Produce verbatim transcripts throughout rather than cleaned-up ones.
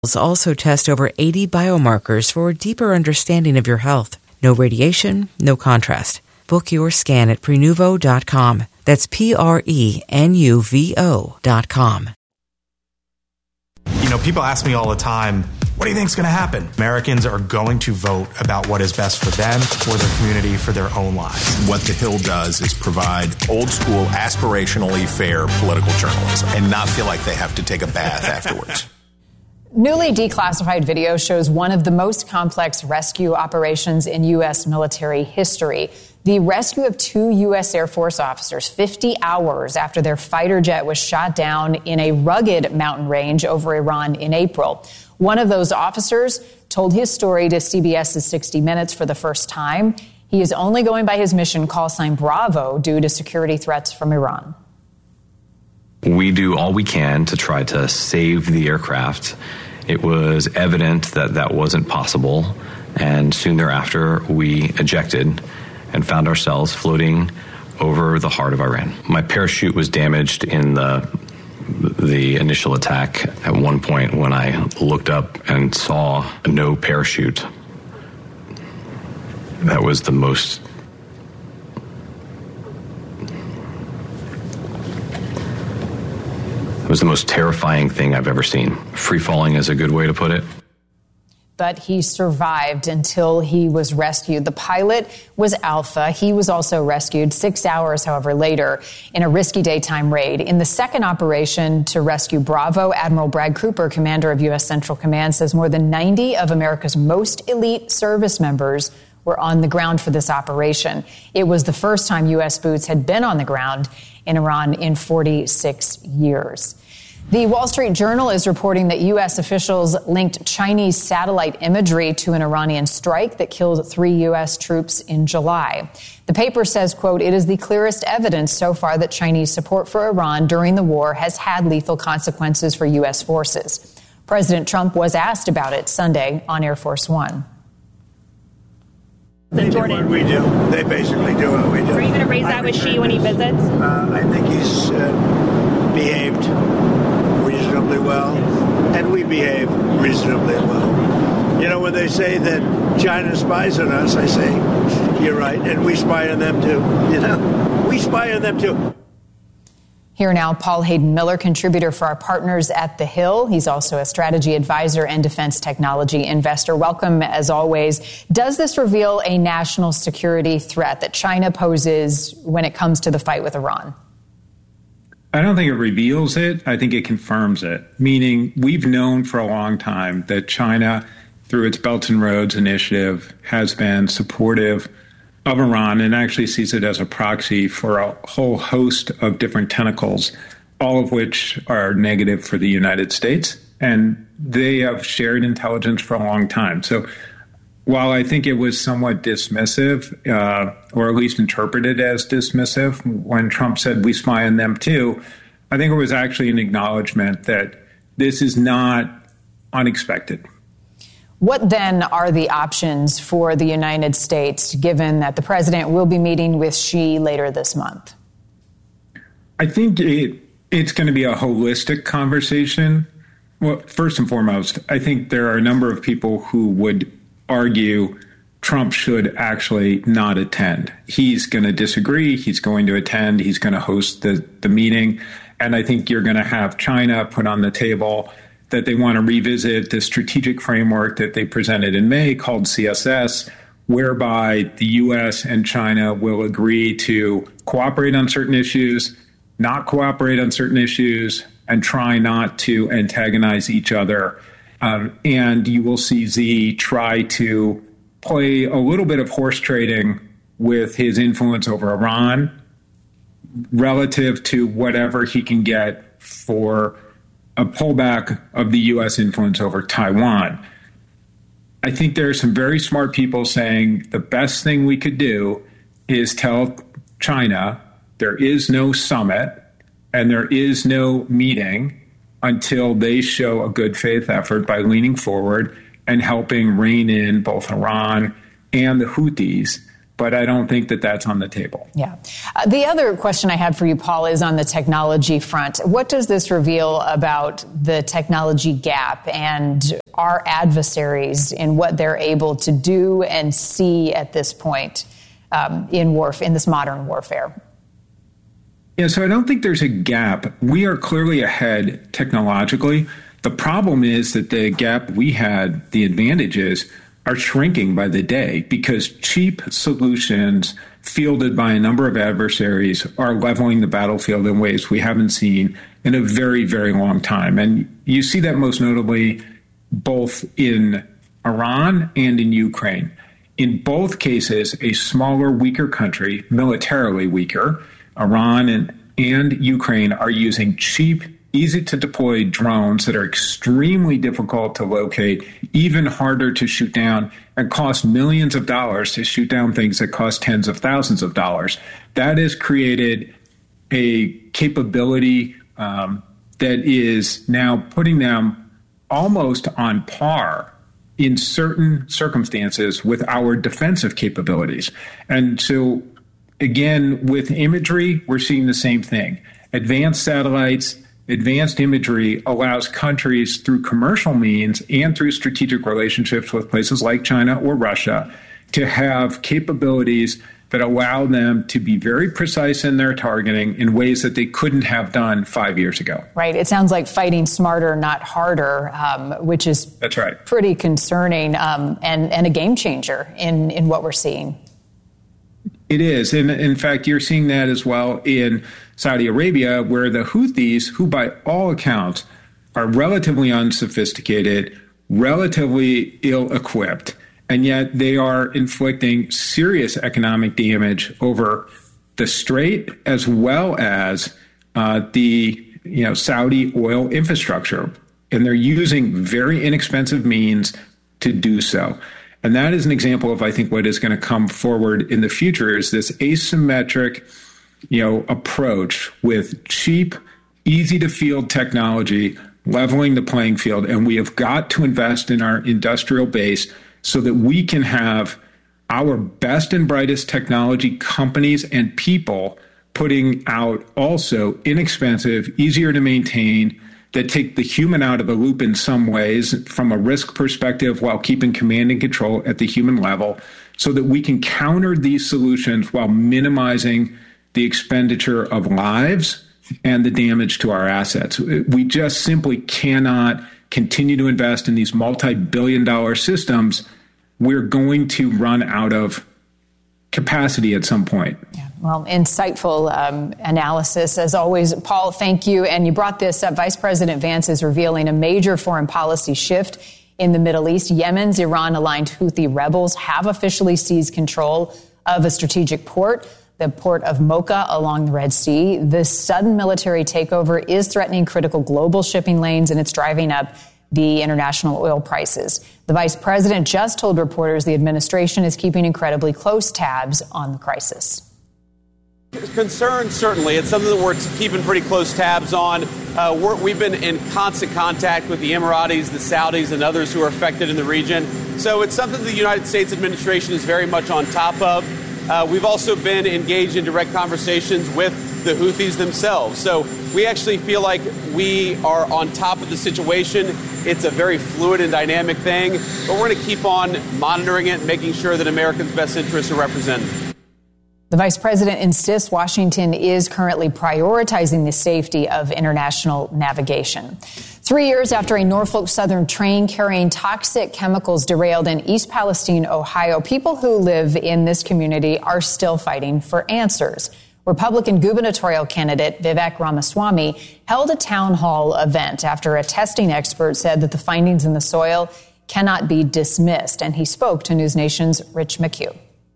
also test over eighty biomarkers for a deeper understanding of your health. No radiation, no contrast. Book your scan at prenuvo dot com. That's P R E N U V O dot com. You know, people ask me all the time, what do you think is going to happen? Americans are going to vote about what is best for them, for their community, for their own lives. What The Hill does is provide old school, aspirationally fair political journalism and not feel like they have to take a bath afterwards. Newly declassified video shows one of the most complex rescue operations in U S military history. The rescue of two U S Air Force officers fifty hours after their fighter jet was shot down in a rugged mountain range over Iran in April. One of those officers told his story to CBS's sixty minutes for the first time. He is only going by his mission call sign Bravo due to security threats from Iran. We do all we can to try to save the aircraft. It was evident that that wasn't possible, and soon thereafter we ejected and found ourselves floating over the heart of Iran. My parachute was damaged in the the initial attack. At one point when I looked up and saw no parachute, that was the most It was the most terrifying thing I've ever seen. Free falling is a good way to put it. But he survived until he was rescued. The pilot was Alpha. He was also rescued six hours, however, later in a risky daytime raid. In the second operation to rescue Bravo, Admiral Brad Cooper, commander of U S Central Command, says more than ninety of America's most elite service members were on the ground for this operation. It was the first time U S boots had been on the ground in Iran in forty-six years. The Wall Street Journal is reporting that U S officials linked Chinese satellite imagery to an Iranian strike that killed three U S troops in July. The paper says, quote, it is the clearest evidence so far that Chinese support for Iran during the war has had lethal consequences for U S forces. President Trump was asked about it Sunday on Air Force One. They do what we do. They basically do what we do. Are you going to raise that with Xi when he visits? Uh, I think he's uh, behaved reasonably well, and we behave reasonably well. You know, when they say that China spies on us, I say, you're right, and we spy on them too. You know, we spy on them too. Here now, Paul Hayden Miller, contributor for our partners at The Hill. He's also a strategy advisor and defense technology investor. Welcome, as always. Does this reveal a national security threat that China poses when it comes to the fight with Iran? I don't think it reveals it. I think it confirms it, meaning we've known for a long time that China, through its Belt and Roads Initiative, has been supportive of Iran and actually sees it as a proxy for a whole host of different tentacles, all of which are negative for the United States. And they have shared intelligence for a long time. So while I think it was somewhat dismissive, uh, or at least interpreted as dismissive, when Trump said we spy on them too, I think it was actually an acknowledgement that this is not unexpected. What then are the options for the United States, given that the president will be meeting with Xi later this month? I think it, it's going to be a holistic conversation. Well, first and foremost, I think there are a number of people who would argue Trump should actually not attend. He's going to disagree. He's going to attend. He's going to host the, the meeting. And I think you're going to have China put on the table that they want to revisit the strategic framework that they presented in May called C S S, whereby the U S and China will agree to cooperate on certain issues, not cooperate on certain issues, and try not to antagonize each other. Um, and you will see Xi try to play a little bit of horse trading with his influence over Iran relative to whatever he can get for a pullback of the U S influence over Taiwan. I think there are some very smart people saying the best thing we could do is tell China there is no summit and there is no meeting until they show a good faith effort by leaning forward and helping rein in both Iran and the Houthis But I don't think that that's on the table. Yeah. Uh, the other question I had for you, Paul, is on the technology front. What does this reveal about the technology gap and our adversaries in what they're able to do and see at this point um, in warf- in this modern warfare? Yeah, so I don't think there's a gap. We are clearly ahead technologically. The problem is that the gap we had, the advantages, are shrinking by the day because cheap solutions fielded by a number of adversaries are leveling the battlefield in ways we haven't seen in a very, very long time. And you see that most notably both in Iran and in Ukraine. In both cases, a smaller, weaker country, militarily weaker, Iran and, and Ukraine, are using cheap, easy-to-deploy drones that are extremely difficult to locate, even harder to shoot down, and cost millions of dollars to shoot down things that cost tens of thousands of dollars. That has created a capability um, that is now putting them almost on par in certain circumstances with our defensive capabilities. And so, again, with imagery, we're seeing the same thing. Advanced satellites, advanced imagery allows countries through commercial means and through strategic relationships with places like China or Russia to have capabilities that allow them to be very precise in their targeting in ways that they couldn't have done five years ago. Right. It sounds like fighting smarter, not harder, um, which is That's right. pretty concerning um, and, and a game changer in, in what we're seeing. It is. And in fact, you're seeing that as well in Saudi Arabia, where the Houthis, who by all accounts are relatively unsophisticated, relatively ill-equipped, and yet they are inflicting serious economic damage over the Strait as well as uh, the you know Saudi oil infrastructure. And they're using very inexpensive means to do so. And that is an example of, I think, what is going to come forward in the future is this asymmetric, you know, approach with cheap, easy to field technology, leveling the playing field. And we have got to invest in our industrial base so that we can have our best and brightest technology companies and people putting out also inexpensive, easier to maintain, that take the human out of the loop in some ways from a risk perspective while keeping command and control at the human level so that we can counter these solutions while minimizing the expenditure of lives and the damage to our assets. We just simply cannot continue to invest in these multi-billion dollar systems. We're going to run out of capacity at some point. Yeah. Well, insightful um, analysis, as always. Paul, thank you. And you brought this up. Vice President Vance is revealing a major foreign policy shift in the Middle East. Yemen's Iran-aligned Houthi rebels have officially seized control of a strategic port, the port of Mocha along the Red Sea. This sudden military takeover is threatening critical global shipping lanes, and it's driving up the international oil prices. The vice president just told reporters the administration is keeping incredibly close tabs on the crisis. Concern, certainly. It's something that we're keeping pretty close tabs on. Uh, we're, we've been in constant contact with the Emiratis, the Saudis, and others who are affected in the region. So it's something the United States administration is very much on top of. Uh, we've also been engaged in direct conversations with the Houthis themselves. So we actually feel like we are on top of the situation. It's a very fluid and dynamic thing, but we're going to keep on monitoring it and making sure that Americans' best interests are represented. The vice president insists Washington is currently prioritizing the safety of international navigation. Three years after a Norfolk Southern train carrying toxic chemicals derailed in East Palestine, Ohio, people who live in this community are still fighting for answers. Republican gubernatorial candidate Vivek Ramaswamy held a town hall event after a testing expert said that the findings in the soil cannot be dismissed, and he spoke to News Nation's Rich McHugh.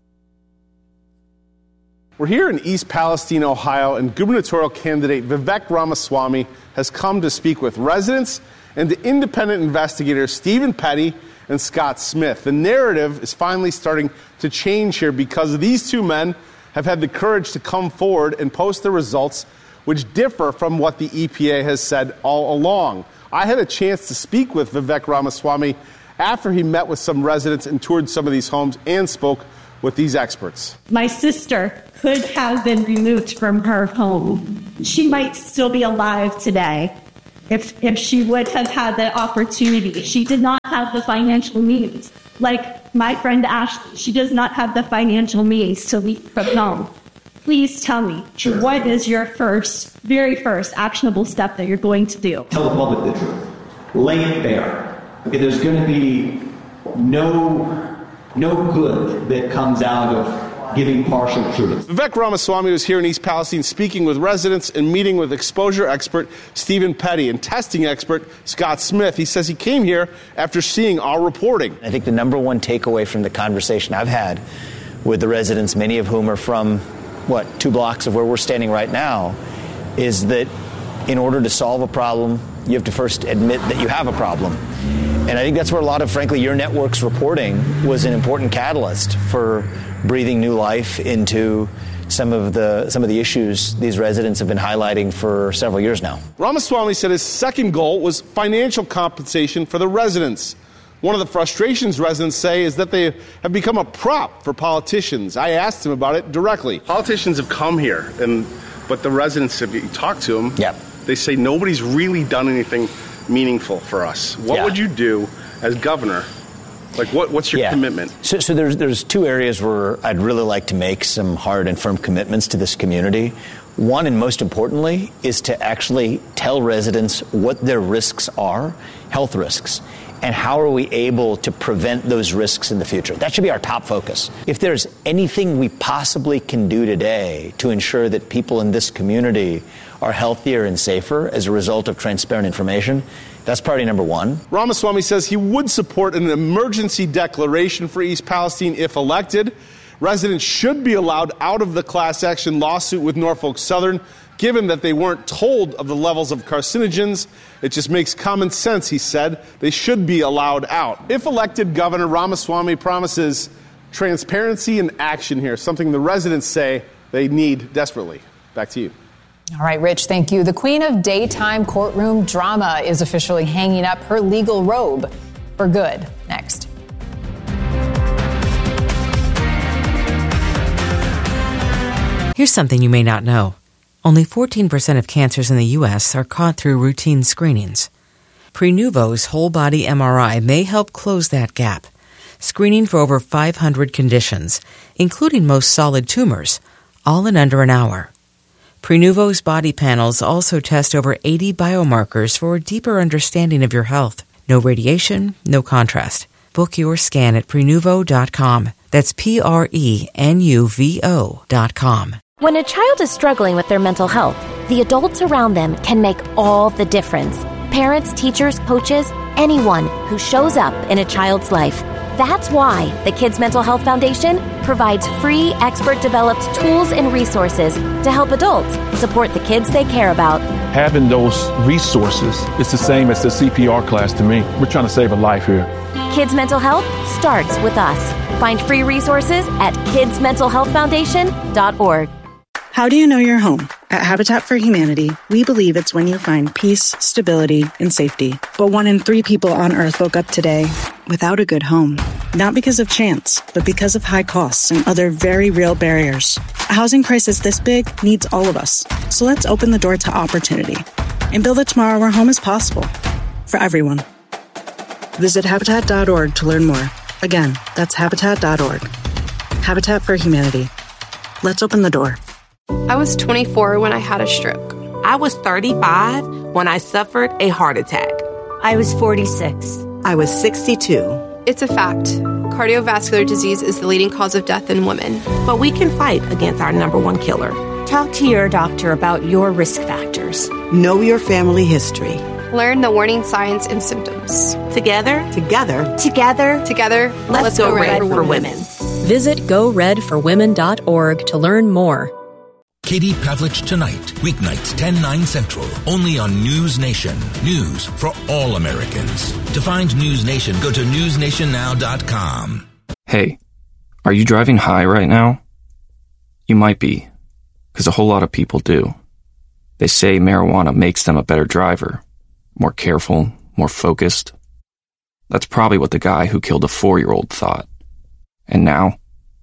We're here in East Palestine, Ohio, and gubernatorial candidate Vivek Ramaswamy has come to speak with residents and the independent investigators Stephen Petty and Scott Smith. The narrative is finally starting to change here because these two men have had the courage to come forward and post the results which differ from what the E P A has said all along. I had a chance to speak with Vivek Ramaswamy after he met with some residents and toured some of these homes and spoke with these experts. My sister could have been removed from her home. She might still be alive today if, if she would have had the opportunity. She did not have the financial means. Like my friend Ashley, she does not have the financial means to leave from home. Please tell me, sure. What is your first, very first actionable step that you're going to do? Tell the public the truth. Lay it bare. Okay, there's going to be no, no good that comes out of giving partial truth. Vivek Ramaswamy was here in East Palestine speaking with residents and meeting with exposure expert Stephen Petty and testing expert Scott Smith. He says he came here after seeing our reporting. I think the number one takeaway from the conversation I've had with the residents, many of whom are from, what, two blocks of where we're standing right now, is that in order to solve a problem, you have to first admit that you have a problem. And I think that's where a lot of, frankly, your network's reporting was an important catalyst for breathing new life into some of the some of the issues these residents have been highlighting for several years now. Ramaswamy said his second goal was financial compensation for the residents. One of the frustrations residents say is that they have become a prop for politicians. I asked him about it directly. Politicians have come here, and but the residents, if you talk to them, yep. they say nobody's really done anything meaningful for us. What yeah. would you do as governor? Like, what, what's your yeah. commitment? So, so there's there's two areas where I'd really like to make some hard and firm commitments to this community. One, and most importantly, is to actually tell residents what their risks are, health risks, and how are we able to prevent those risks in the future. That should be our top focus. If there's anything we possibly can do today to ensure that people in this community are healthier and safer as a result of transparent information, that's priority number one. Ramaswamy says he would support an emergency declaration for East Palestine if elected. Residents should be allowed out of the class action lawsuit with Norfolk Southern, given that they weren't told of the levels of carcinogens. It just makes common sense, he said. They should be allowed out. If elected, Governor Ramaswamy promises transparency and action here, something the residents say they need desperately. Back to you. All right, Rich, thank you. The queen of daytime courtroom drama is officially hanging up her legal robe for good. Next. Here's something you may not know. Only fourteen percent of cancers in the U S are caught through routine screenings. Prenuvo's whole-body M R I may help close that gap, screening for over five hundred conditions, including most solid tumors, all in under an hour. Prenuvo's body panels also test over eighty biomarkers for a deeper understanding of your health. No radiation, no contrast. Book your scan at Prenuvo dot com. That's P R E N U V O dot com. When a child is struggling with their mental health, the adults around them can make all the difference. Parents, teachers, coaches, anyone who shows up in a child's life. That's why the Kids Mental Health Foundation provides free, expert-developed tools and resources to help adults support the kids they care about. Having those resources is the same as the C P R class to me. We're trying to save a life here. Kids Mental Health starts with us. Find free resources at kids mental health foundation dot org. How do you know you're home? At Habitat for Humanity, we believe it's when you find peace, stability, and safety. But one in three people on Earth woke up today without a good home. Not because of chance, but because of high costs and other very real barriers. A housing crisis this big needs all of us. So let's open the door to opportunity and build a tomorrow where home is possible for everyone. Visit Habitat dot org to learn more. Again, that's Habitat dot org. Habitat for Humanity. Let's open the door. I was twenty-four when I had a stroke. I was thirty-five when I suffered a heart attack. I was forty-six. I was sixty-two. It's a fact. Cardiovascular disease is the leading cause of death in women. But we can fight against our number one killer. Talk to your doctor about your risk factors. Know your family history. Learn the warning signs and symptoms. Together, together, together, together, let's, let's go, go red, red for, for women. women. Visit go red for women dot org to learn more. Katie Pavlich Tonight, weeknights ten, nine Central, only on News Nation. News for all Americans. To find News Nation, go to news nation now dot com. Hey, are you driving high right now? You might be, because a whole lot of people do. They say marijuana makes them a better driver, more careful, more focused. That's probably what the guy who killed a four-year-old thought. And now,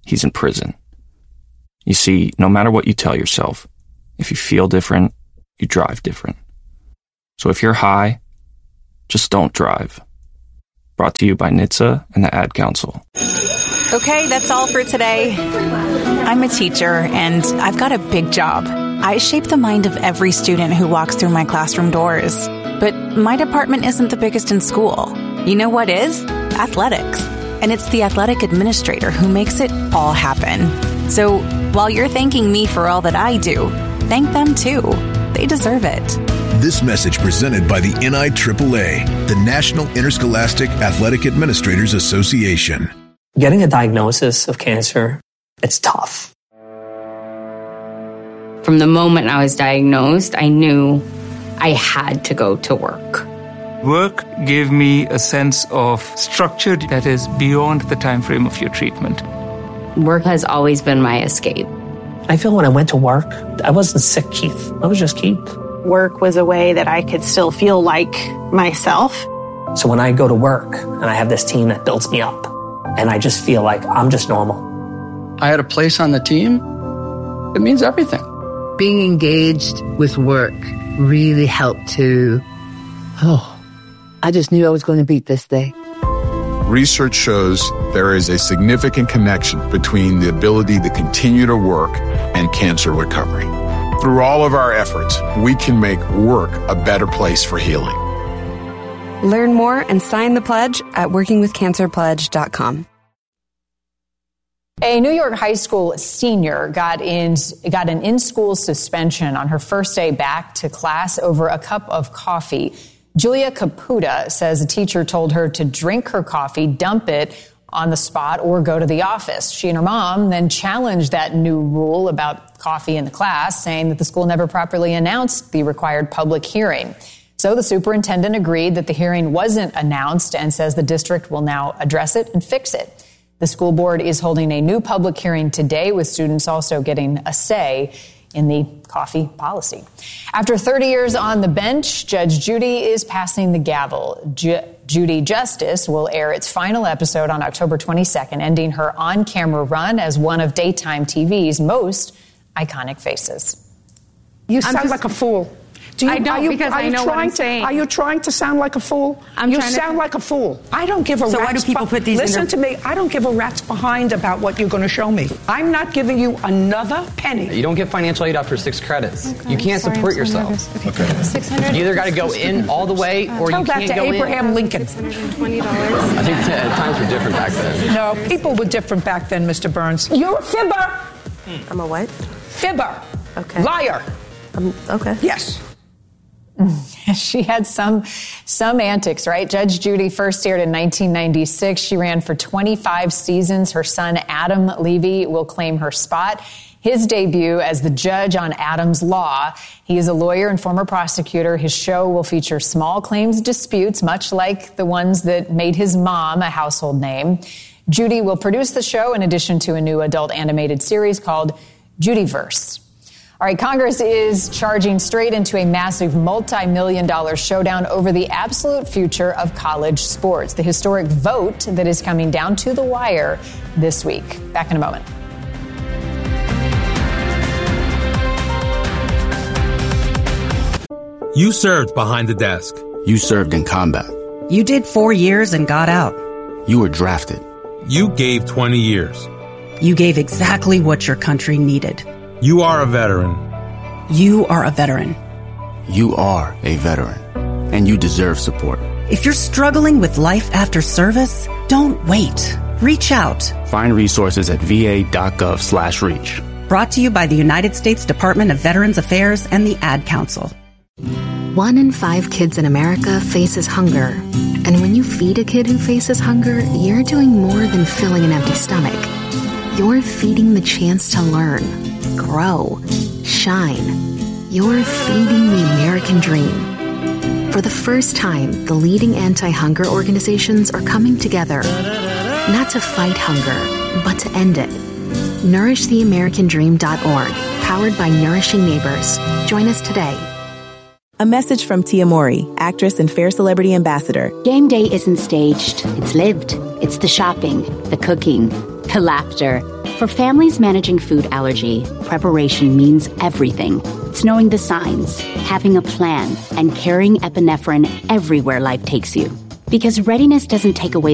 he's in prison. You see, no matter what you tell yourself, if you feel different, you drive different. So if you're high, just don't drive. Brought to you by N H T S A and the Ad Council. Okay, that's all for today. I'm a teacher, and I've got a big job. I shape the mind of every student who walks through my classroom doors. But my department isn't the biggest in school. You know what is? Athletics. And it's the athletic administrator who makes it all happen. So while you're thanking me for all that I do, thank them too. They deserve it. This message presented by the N I triple A, the National Interscholastic Athletic Administrators Association. Getting a diagnosis of cancer, it's tough. From the moment I was diagnosed, I knew I had to go to work. Work gave me a sense of structure that is beyond the time frame of your treatment. Work has always been my escape. I feel when I went to work, I wasn't sick Keith. I was just Keith. Work was a way that I could still feel like myself. So when I go to work and I have this team that builds me up, and I just feel like I'm just normal. I had a place on the team. It means everything. Being engaged with work really helped to, oh, I just knew I was going to beat this day. Research shows there is a significant connection between the ability to continue to work and cancer recovery. Through all of our efforts, we can make work a better place for healing. Learn more and sign the pledge at working with cancer pledge dot com. A New York high school senior got in got an in-school suspension on her first day back to class over a cup of coffee. Julia Caputa says a teacher told her to drink her coffee, dump it on the spot, or go to the office. She and her mom then challenged that new rule about coffee in the class, saying that the school never properly announced the required public hearing. So the superintendent agreed that the hearing wasn't announced and says the district will now address it and fix it. The school board is holding a new public hearing today, with students also getting a say in the coffee policy. After thirty years on the bench, Judge Judy is passing the gavel. Ju- Judy Justice will air its final episode on October twenty-second, ending her on-camera run as one of daytime T V's most iconic faces. You sound just, like a fool. Do you, I don't, are you, because are I you know trying what I'm to, saying. Are you trying to sound like a fool? I'm you trying sound to, like a fool. I don't give a so rat's why do people put these Listen in to me. I don't give a rat's behind about what you're going to show me. I'm not giving you another penny. You don't get financial aid after six credits. Okay, you can't sorry, support so yourself. Okay. okay. six hundred You either got to go in all the way, or Tell you can't that to go Abraham in. Lincoln. six hundred twenty dollars I think t- times were different back then. No, people were different back then, Mister Burns. You're a fibber. Hmm. I'm a what? Fibber. Okay. Liar. Um, okay. Yes. She had some some antics, right? Judge Judy first aired in nineteen ninety-six. She ran for twenty-five seasons. Her son, Adam Levy, will claim her spot. His debut as the judge on Adam's Law. He is a lawyer and former prosecutor. His show will feature small claims disputes, much like the ones that made his mom a household name. Judy will produce the show in addition to a new adult animated series called Judyverse. All right, Congress is charging straight into a massive multi-million dollar showdown over the absolute future of college sports. The historic vote that is coming down to the wire this week. Back in a moment. You served behind the desk. You served in combat. You did four years and got out. You were drafted. You gave twenty years. You gave exactly what your country needed. You are a veteran. You are a veteran. You are a veteran, and you deserve support. If you're struggling with life after service, don't wait. Reach out. Find resources at va.gov slash reach. Brought to you by the United States Department of Veterans Affairs and the Ad Council. One in five kids in America faces hunger. And when you feed a kid who faces hunger, you're doing more than filling an empty stomach. You're feeding the chance to learn, grow, shine. You're feeding the American dream. For the first time, the leading anti-hunger organizations are coming together, not to fight hunger, but to end it. nourish the american dream dot org, powered by Nourishing Neighbors. Join us today. A message from Tia Mori, actress and Fair Celebrity Ambassador. Game day isn't staged. It's lived. It's the shopping, the cooking, the laughter, For families managing food allergy, preparation means everything. It's knowing the signs, having a plan, and carrying epinephrine everywhere life takes you. Because readiness doesn't take away